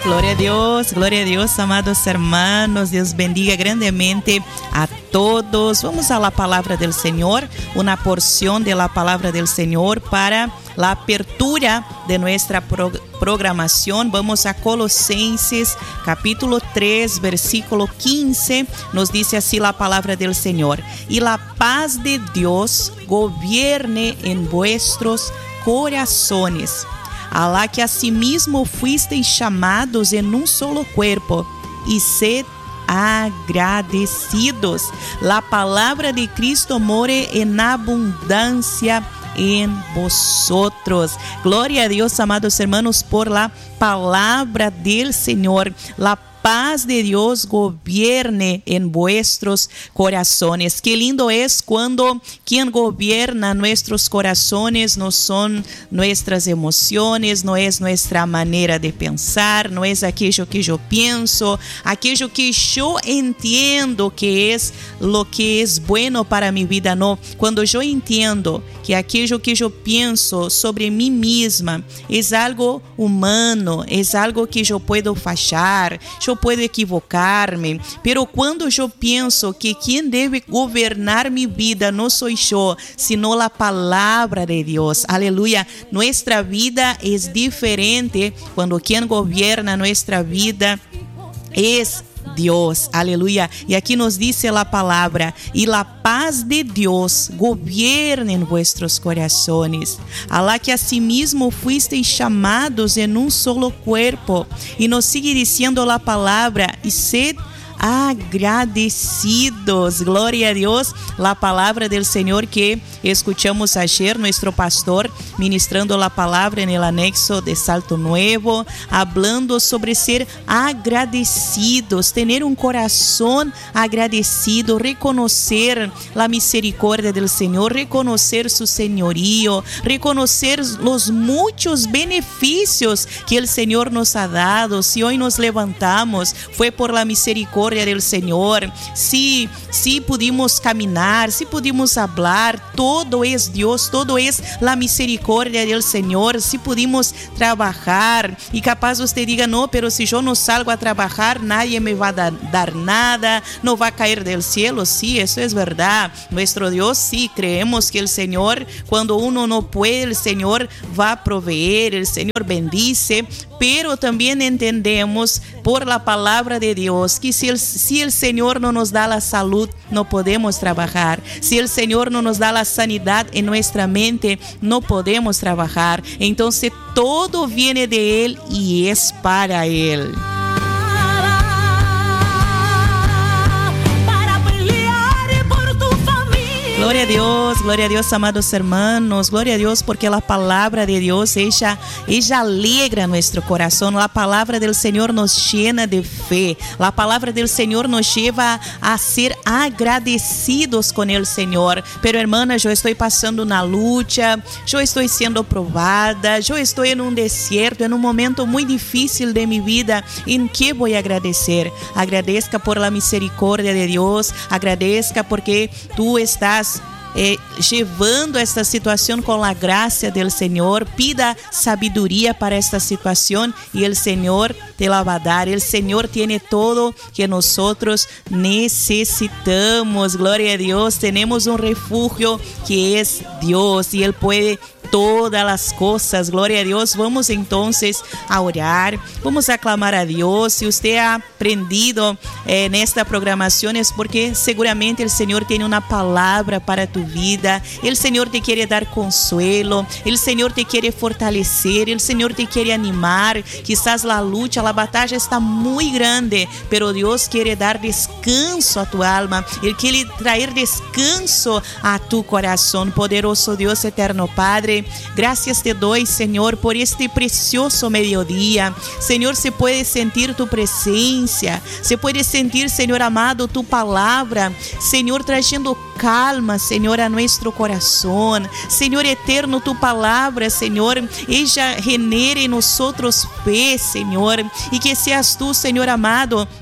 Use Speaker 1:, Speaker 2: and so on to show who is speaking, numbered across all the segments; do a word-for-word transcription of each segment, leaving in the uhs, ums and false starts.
Speaker 1: Gloria a Dios, gloria a Dios, amados hermanos. Dios bendiga grandemente a todos. Vamos a la palabra del Señor, una porción de la palabra del Señor para la apertura de nuestra pro- programación. Vamos a Colosenses capítulo tres, versículo quince. Nos dice así la palabra del Señor: y la paz de Dios gobierne en vuestros corazones, a la que asimismo fuisteis chamados en un solo cuerpo, y sed agradecidos. La palabra de Cristo more en abundancia en vosotros. Gloria a Dios, amados hermanos, por la palabra del Señor. La paz de Dios gobierne en vuestros corazones. Qué lindo es cuando quien gobierna nuestros corazones no son nuestras emociones, no es nuestra manera de pensar, no es aquello que yo pienso, aquello que yo entiendo que es lo que es bueno para mi vida. No, cuando yo entiendo que aquello que yo pienso sobre mí misma es algo humano, es algo que yo puedo fallar, yo puedo equivocar-me, pero quando eu penso que quem deve governar minha vida não sou eu, sino a palavra de Deus, aleluia, nossa vida é diferente quando quem governa nossa vida é Dios, aleluya. Y aquí nos dice la palabra: y la paz de Dios gobierne en vuestros corazones, a la que asimismo fuisteis chamados en un solo cuerpo. Y nos sigue diciendo la palabra: y sed agradecidos. Gloria a Dios. La palabra del Señor que escuchamos ayer, nuestro pastor ministrando la palabra en el anexo de Salto Nuevo, hablando sobre ser agradecidos, tener un corazón agradecido, reconocer la misericordia del Señor, reconocer su señorío, reconocer los muchos beneficios que el Señor nos ha dado. Si hoy nos levantamos, fue por la misericordia del Señor. Si, si pudimos caminar, si pudimos hablar, todo es Dios, todo es la misericordia del Señor. Si pudimos trabajar, y capaz usted diga: no, pero si yo no salgo a trabajar, nadie me va a dar, dar nada, no va a caer del cielo. Sí, eso es verdad. Nuestro Dios, sí, creemos que el Señor, cuando uno no puede, el Señor va a proveer, el Señor bendice, pero también entendemos por la palabra de Dios que si el, si el Señor no nos da la salud, no podemos trabajar. Si el Señor no nos da la sanidad en nuestra mente, no podemos trabajar. Entonces todo viene de Él y es para Él. Gloria a Dios, gloria a Dios, amados hermanos, gloria a Dios, porque la palabra de Dios, ella, ella alegra nuestro corazón. La palabra del Señor nos llena de fe. La palabra del Señor nos lleva a ser agradecidos con el Señor. Pero hermana, yo estoy pasando una lucha, yo estoy siendo probada, yo estoy en un desierto, en un momento muy difícil de mi vida. ¿En qué voy a agradecer? Agradezca por la misericordia de Dios, agradezca porque tú estás Eh, llevando esta situación con la gracia del Señor. Pida sabiduría para esta situación y el Señor te la va a dar. El Señor tiene todo que nosotros necesitamos. Gloria a Dios. Tenemos un refugio que es Dios y Él puede todas las cosas. Gloria a Dios. Vamos entonces a orar, vamos a clamar a Dios. Si usted ha aprendido eh, en esta programación es porque seguramente el Señor tiene una palabra para tu vida. El Señor te quiere dar consuelo, el Señor te quiere fortalecer, el Señor te quiere animar. Quizás la lucha, la batalla está muy grande, pero Dios quiere dar descanso a tu alma. Él quiere traer descanso a tu corazón. Poderoso Dios, eterno Padre, gracias te doy, Señor, por este precioso mediodía. Señor, se puede sentir tu presencia, se puede sentir, Señor amado, tu palabra, Señor, trayendo calma, Señor, a nuestro corazón. Señor eterno, tu palabra, Señor, ella genere en nosotros fe, Señor, y que seas tú, Señor amado,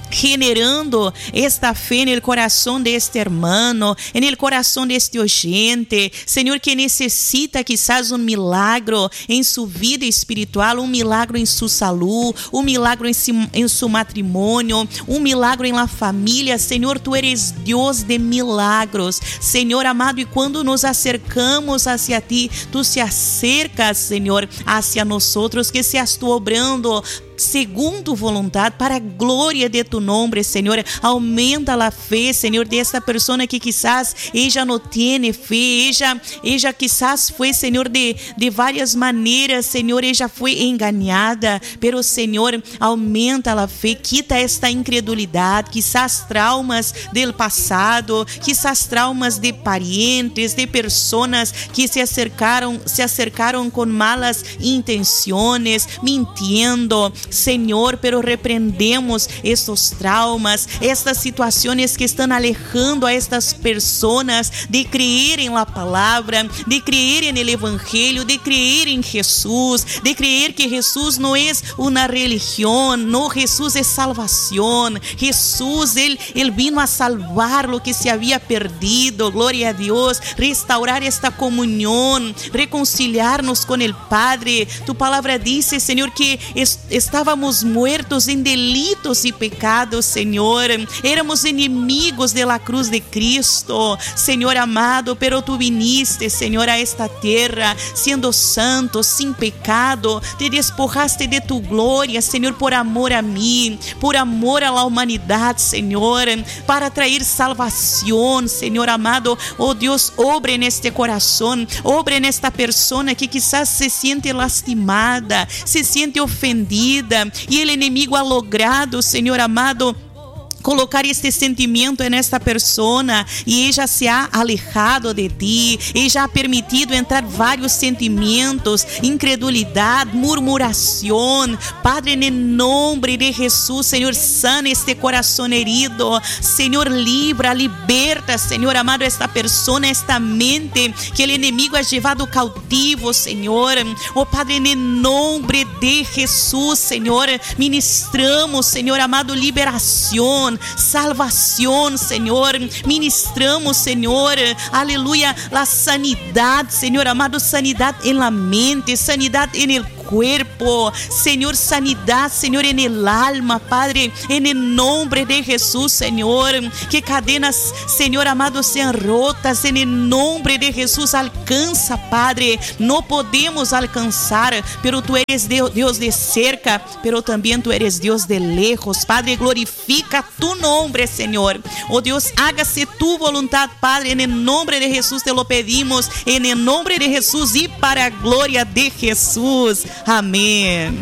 Speaker 1: generando esta fe en el corazón de este hermano, en el corazón de este oyente, Señor, que necesita quizás un milagro en su vida espiritual, un milagro en su salud, un milagro en su, en su matrimonio, un milagro en la familia. Señor, tú eres Dios de milagros, Señor amado, y cuando nos acercamos hacia ti, tú se acercas, Señor, hacia nosotros, que seas tú obrando segundo tu voluntad, para a glória de tu nome, Senhor. Aumenta a fé, Senhor, desta pessoa que quizás ella não tem fé, ella, ella quizás foi, Senhor, de, de várias maneiras, Senhor, ella foi enganada, pero, Senhor, aumenta a fé, quita esta incredulidade, quizás traumas del passado, quizás traumas de parientes, de pessoas que se acercaram, se acercaram com malas intenções, mintiendo, Senhor, pero repreendemos estes traumas, estas situações que estão alejando a estas pessoas de crer em la palavra, de crer en el evangelho, de crer em Jesus, de crer que Jesus não é uma religião, não, Jesus é salvação. Jesus, ele, ele vino a salvar lo que se havia perdido, glória a Deus, restaurar esta comunhão, reconciliar-nos com o Padre. Tu palavra diz, Senhor, que está Estávamos muertos em delitos e pecados, Senhor. Éramos inimigos de la cruz de Cristo, Senhor amado, pero tu viniste, Senhor, a esta terra, sendo santo, sin pecado. Te despojaste de tu glória, Senhor, por amor a mim, por amor a la humanidade, Senhor, para trazer salvação, Senhor amado. Oh Deus, obre neste coração, obre nesta persona que quizás se siente lastimada, se siente ofendida, e o inimigo ha logrado, Senhor amado, colocar este sentimento en esta persona e ella se ha alejado de ti, ella ha permitido entrar vários sentimentos, incredulidade, murmuração. Padre, en el nombre de Jesús, Senhor, sana este coração herido, Senhor, libra, liberta, Senhor amado, esta persona, esta mente que o inimigo ha llevado cautivo, Senhor. Oh Padre, en el nombre de Jesús, Senhor, ministramos, Senhor amado, liberação, salvação, Senhor. Ministramos, Senhor, aleluia, a sanidade, Senhor amado, sanidade em la mente, sanidade em el cuerpo, Senhor, sanidade, Senhor, en el alma, Padre, en el nombre de Jesús, Senhor, que cadenas, Senhor amado, sean rotas, en el nombre de Jesús. Alcanza, Padre, no podemos alcanzar, pero tú eres Dios de cerca, pero también tú eres Dios de lejos, Padre. Glorifica tu nombre, Senhor. Oh Deus, hágase tu voluntad, Padre, en el nombre de Jesús te lo pedimos, en el nombre de Jesús y para a glória de Jesús. Amém.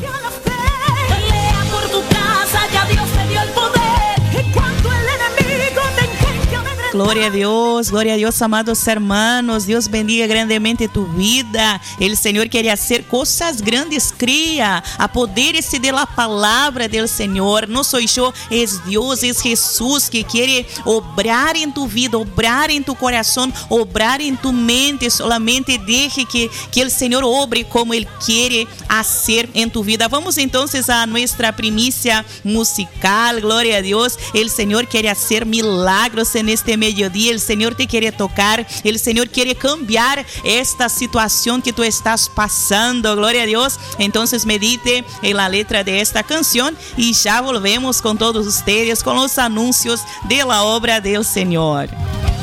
Speaker 1: Glória a Deus, glória a Deus, amados hermanos. Deus bendiga grandemente tu vida. El Senhor quer hacer coisas grandes, cria a poderes de la palavra del Senhor. Não sou eu, é Deus, é Jesus que quer obrar em tu vida, obrar em tu coração, obrar em tu mente. Solamente deje que, que el Senhor obre como Ele quer hacer em tu vida. Vamos então a nossa primícia musical. Glória a Deus. El Senhor quer hacer milagros en este mediodía. El Senhor te quiere tocar, el Senhor quiere cambiar esta situación que tú estás pasando. Gloria a Dios. Entonces medite en la letra de esta canción y ya volvemos con todos ustedes con los anuncios de la obra del Señor.